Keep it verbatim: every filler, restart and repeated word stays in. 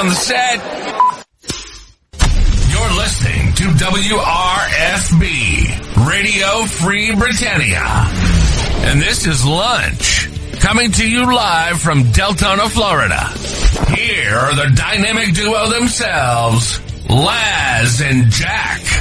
on the set. You're listening to W R F B, Radio Free Britannia. And this is Lunch, coming to you live from Deltona, Florida. Here are the dynamic duo themselves, Laz and Jack.